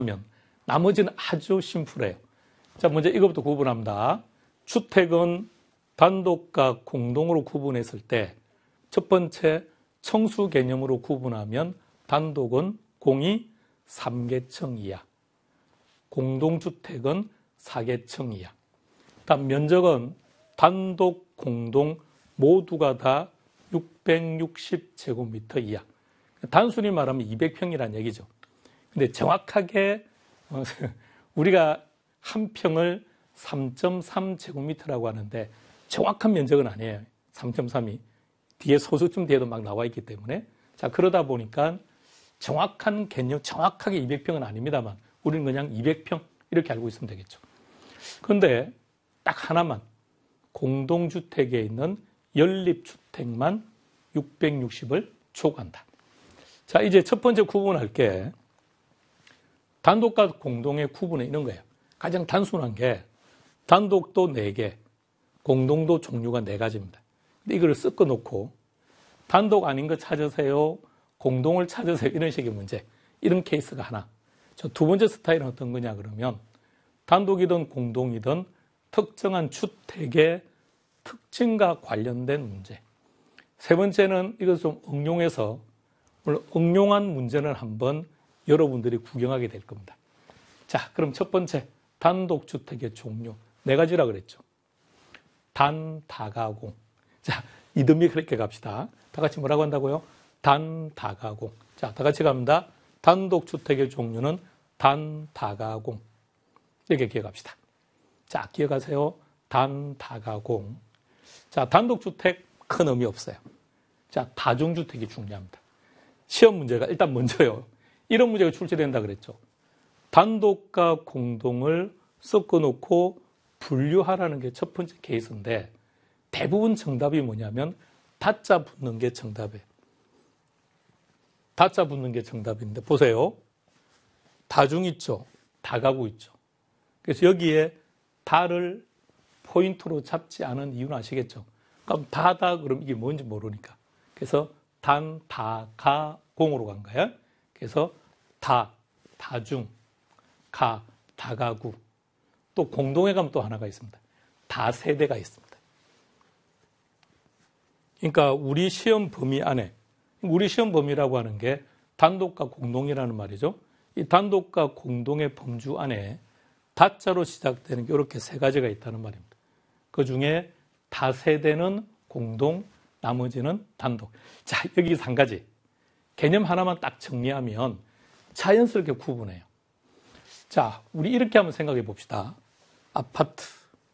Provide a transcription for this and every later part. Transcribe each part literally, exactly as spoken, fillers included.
나머지는 아주 심플해요. 자, 먼저 이것부터 구분합니다. 주택은 단독과 공동으로 구분했을 때 첫 번째 청수 개념으로 구분하면 단독은 공이 삼 계층 이하, 공동주택은 사 계층 이하. 다음 면적은 단독, 공동 모두가 다 육백육십 제곱미터 이하. 단순히 말하면 이백 평이라는 얘기죠. 근데 정확하게 우리가 한 평을 삼 점 삼 제곱미터라고 하는데 정확한 면적은 아니에요. 삼 점 삼이. 뒤에 소수점 뒤에도 막 나와 있기 때문에. 자, 그러다 보니까 정확한 개념, 정확하게 이백 평은 아닙니다만 우리는 그냥 이백 평 이렇게 알고 있으면 되겠죠. 그런데 딱 하나만 공동주택에 있는 연립주택만 육백육십을 초과한다. 자, 이제 첫 번째 구분할게. 단독과 공동의 구분은 이런 거예요. 가장 단순한 게 단독도 네 개, 공동도 종류가 네 가지입니다. 근데 이걸 섞어 놓고 단독 아닌 거 찾으세요, 공동을 찾으세요 이런 식의 문제. 이런 케이스가 하나. 저 두 번째 스타일은 어떤 거냐 그러면 단독이든 공동이든 특정한 주택의 특징과 관련된 문제. 세 번째는 이것을 좀 응용해서 물론 응용한 문제는 한번 여러분들이 구경하게 될 겁니다. 자, 그럼 첫 번째 단독주택의 종류 네 가지라 그랬죠. 단, 다가공. 자, 이듬이 그렇게 갑시다. 다 같이 뭐라고 한다고요? 단, 다가공. 자, 다 같이 갑니다. 단독주택의 종류는 단, 다가공. 이렇게 기억합시다. 자, 기억하세요. 단, 다가공. 자, 단독주택 큰 의미 없어요. 자, 다중주택이 중요합니다. 시험 문제가 일단 먼저요. 이런 문제가 출제된다 그랬죠. 단독과 공동을 섞어놓고 분류하라는 게 첫 번째 케이스인데 대부분 정답이 뭐냐면 다자 붙는 게 정답이에요. 다자 붙는 게 정답인데 보세요. 다중 있죠. 다가구 있죠. 그래서 여기에 다를 포인트로 잡지 않은 이유는 아시겠죠? 그럼 다다 그럼 이게 뭔지 모르니까. 그래서 단, 다, 가, 공으로 간 거예요. 그래서 다, 다중, 가, 다가구. 또 공동에 가면 또 하나가 있습니다. 다세대가 있습니다. 그러니까 우리 시험 범위 안에, 우리 시험 범위라고 하는 게 단독과 공동이라는 말이죠. 이 단독과 공동의 범주 안에 다자로 시작되는 게 이렇게 세 가지가 있다는 말입니다. 그 중에 다세대는 공동, 나머지는 단독. 자, 여기서 한 가지. 개념 하나만 딱 정리하면 자연스럽게 구분해요. 자, 우리 이렇게 한번 생각해 봅시다. 아파트.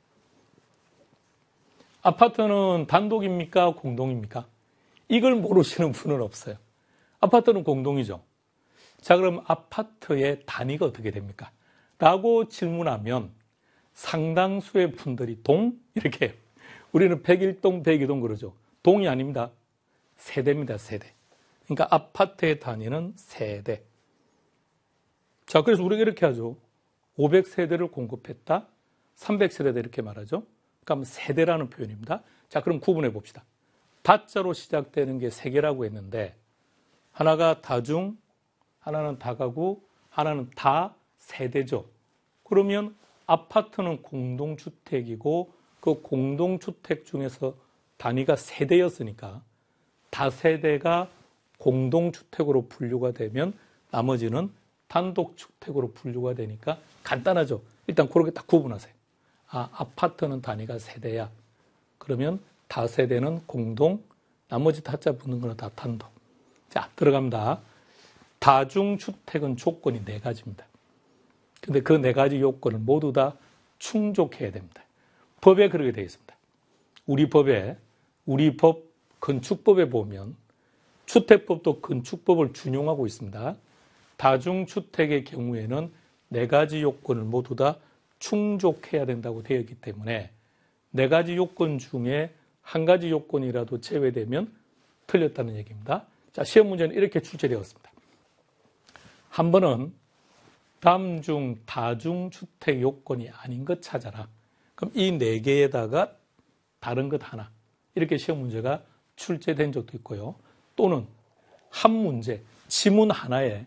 아파트는 단독입니까? 공동입니까? 이걸 모르시는 분은 없어요. 아파트는 공동이죠. 자, 그럼 아파트의 단위가 어떻게 됩니까? 라고 질문하면 상당수의 분들이 동? 이렇게 해요. 우리는 백일 동, 백이 동 그러죠. 동이 아닙니다. 세대입니다, 세대. 그러니까 아파트의 단위는 세대. 자, 그래서 우리가 이렇게 하죠. 오백 세대를 공급했다. 삼백 세대다 이렇게 말하죠. 그럼 세대라는 표현입니다. 자, 그럼 구분해 봅시다. 다자로 시작되는 게 세 개라고 했는데 하나가 다중, 하나는 다가구, 하나는 다세대죠. 그러면 아파트는 공동주택이고 그 공동주택 중에서 단위가 세대였으니까 다세대가 공동주택으로 분류가 되면 나머지는 단독주택으로 분류가 되니까 간단하죠. 일단 그렇게 딱 구분하세요. 아, 아파트는 단위가 세대야. 그러면 다세대는 공동, 나머지 다자 붙는 거는 다 단독. 자, 들어갑니다. 다중주택은 조건이 네 가지입니다. 근데 그 네 가지 요건을 모두 다 충족해야 됩니다. 법에 그렇게 되어 있습니다. 우리 법에, 우리 법 건축법에 보면 주택법도 건축법을 준용하고 있습니다. 다중주택의 경우에는 네 가지 요건을 모두 다 충족해야 된다고 되어 있기 때문에 네 가지 요건 중에 한 가지 요건이라도 제외되면 틀렸다는 얘기입니다. 자, 시험 문제는 이렇게 출제되었습니다. 한 번은 다중 다중주택 요건이 아닌 것 찾아라. 그럼 이 네 개에다가 다른 것 하나. 이렇게 시험 문제가 출제된 적도 있고요. 또는 한 문제, 지문 하나에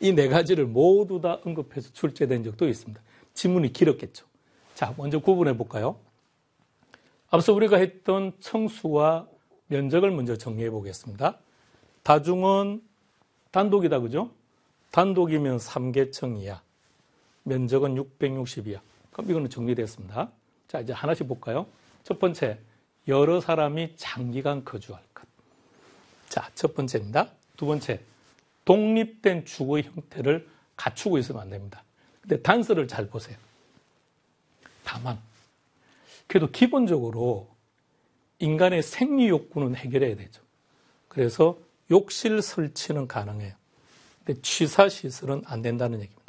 이 네 가지를 모두 다 언급해서 출제된 적도 있습니다. 지문이 길었겠죠. 자, 먼저 구분해 볼까요? 앞서 우리가 했던 청수와 면적을 먼저 정리해 보겠습니다. 다중은 단독이다, 그죠? 단독이면 삼 계층 이하, 면적은 육백육십 이하. 그럼 이거는 정리됐습니다. 자, 이제 하나씩 볼까요? 첫 번째, 여러 사람이 장기간 거주할 것. 자, 첫 번째입니다. 두 번째, 독립된 주거 형태를 갖추고 있으면 안 됩니다. 근데 단서를 잘 보세요. 다만, 그래도 기본적으로 인간의 생리 욕구는 해결해야 되죠. 그래서 욕실 설치는 가능해요. 근데 취사시설은 안 된다는 얘기입니다.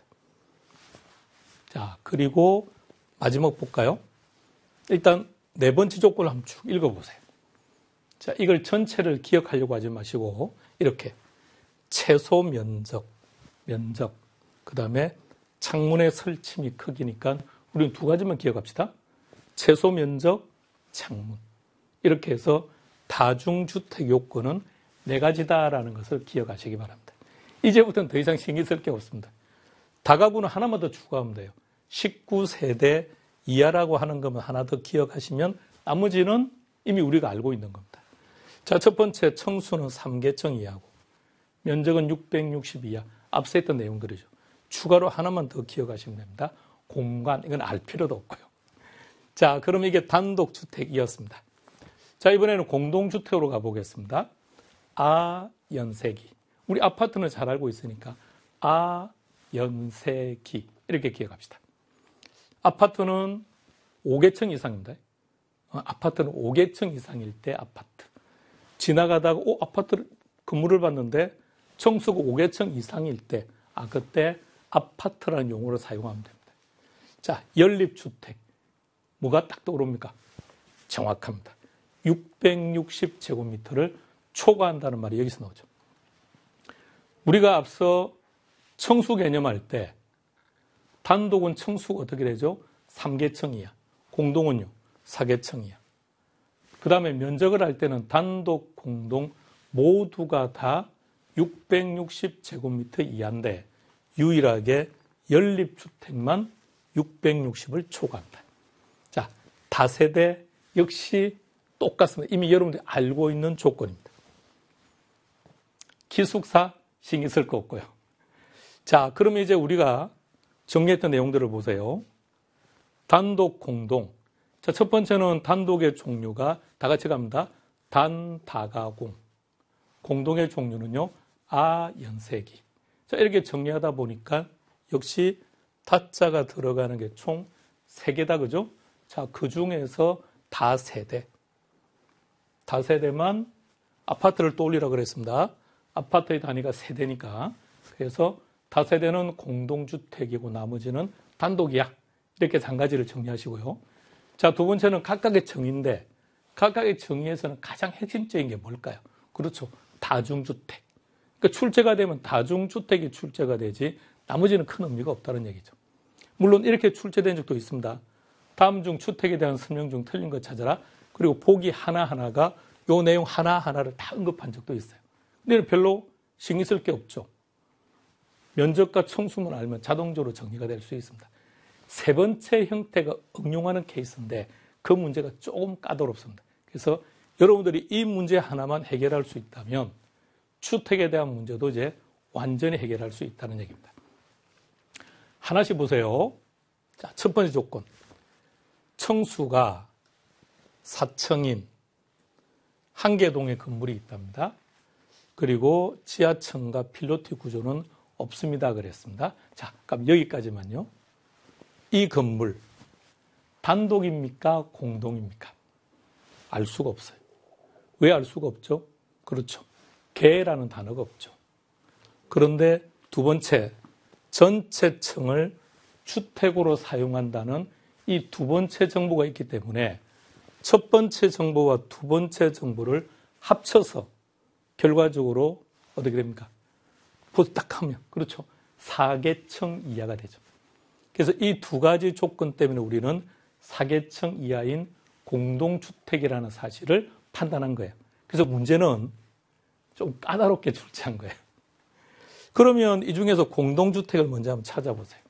자, 그리고 마지막 볼까요? 일단 네 번째 조건을 한번 쭉 읽어보세요. 자, 이걸 전체를 기억하려고 하지 마시고 이렇게 최소 면적, 면적, 그 다음에 창문의 설치 및 크기니까 우리는 두 가지만 기억합시다. 최소 면적, 창문. 이렇게 해서 다중주택 요건은 네 가지다라는 것을 기억하시기 바랍니다. 이제부터는 더 이상 신경 쓸 게 없습니다. 다가구는 하나만 더 추가하면 돼요. 십구 세대 이하라고 하는 것만 하나 더 기억하시면 나머지는 이미 우리가 알고 있는 겁니다. 자, 첫 번째 청수는 삼 계층 이하고 면적은 육백육십 이하. 앞서 했던 내용들이죠. 추가로 하나만 더 기억하시면 됩니다. 공간, 이건 알 필요도 없고요. 자, 그럼 이게 단독주택이었습니다. 자, 이번에는 공동주택으로 가보겠습니다. 아연세기. 우리 아파트는 잘 알고 있으니까 아연세기 이렇게 기억합시다. 아파트는 오 계층 이상입니다. 아파트는 오 계층 이상일 때 아파트. 지나가다가 오, 아파트 건물을 봤는데 청수가 오 계층 이상일 때, 아, 그때 아파트라는 용어를 사용하면 됩니다. 자, 연립주택. 뭐가 딱 떠오릅니까? 정확합니다. 육백육십 제곱미터를 초과한다는 말이 여기서 나오죠. 우리가 앞서 청수 개념할 때 단독은 청수가 어떻게 되죠? 삼 계층 이하. 공동은요? 사 계층 이하. 그 다음에 면적을 할 때는 단독, 공동 모두가 다 육백육십 제곱미터 이하인데 유일하게 연립주택만 육백육십을 초과합니다. 자, 다세대 역시 똑같습니다. 이미 여러분들이 알고 있는 조건입니다. 기숙사 신경 쓸 거 없고요. 자, 그러면 이제 우리가 정리했던 내용들을 보세요. 단독, 공동. 자, 첫 번째는 단독의 종류가 다 같이 갑니다. 단, 다가공. 공동의 종류는요, 아연세기. 자, 이렇게 정리하다 보니까 역시 다자가 들어가는 게 총 세 개다, 그죠? 자, 그 중에서 다세대. 다세대만 아파트를 떠올리라고 그랬습니다. 아파트의 단위가 세대니까. 그래서 다세대는 공동주택이고 나머지는 단독이야. 이렇게 한 가지를 정리하시고요. 자, 두 번째는 각각의 정의인데 각각의 정의에서는 가장 핵심적인 게 뭘까요? 그렇죠. 다중주택. 그러니까 출제가 되면 다중주택이 출제가 되지 나머지는 큰 의미가 없다는 얘기죠. 물론 이렇게 출제된 적도 있습니다. 다음 중 주택에 대한 설명 중 틀린 거 찾아라. 그리고 보기 하나하나가 요 내용 하나하나를 다 언급한 적도 있어요. 근데 별로 신경 쓸 게 없죠. 면적과 청수만 알면 자동적으로 정리가 될 수 있습니다. 세 번째 형태가 응용하는 케이스인데 그 문제가 조금 까다롭습니다. 그래서 여러분들이 이 문제 하나만 해결할 수 있다면 주택에 대한 문제도 이제 완전히 해결할 수 있다는 얘기입니다. 하나씩 보세요. 자, 첫 번째 조건. 청수가 사층인 한 개 동의 건물이 있답니다. 그리고 지하층과 필로티 구조는 없습니다. 그랬습니다. 자, 그럼 여기까지만요. 이 건물 단독입니까? 공동입니까? 알 수가 없어요. 왜 알 수가 없죠? 그렇죠. 개라는 단어가 없죠. 그런데 두 번째, 전체 층을 주택으로 사용한다는 이 두 번째 정보가 있기 때문에 첫 번째 정보와 두 번째 정보를 합쳐서 결과적으로 어떻게 됩니까? 딱 하면, 그렇죠. 사 계층 이하가 되죠. 그래서 이 두 가지 조건 때문에 우리는 사 계층 이하인 공동주택이라는 사실을 판단한 거예요. 그래서 문제는 좀 까다롭게 출제한 거예요. 그러면 이 중에서 공동주택을 먼저 한번 찾아보세요.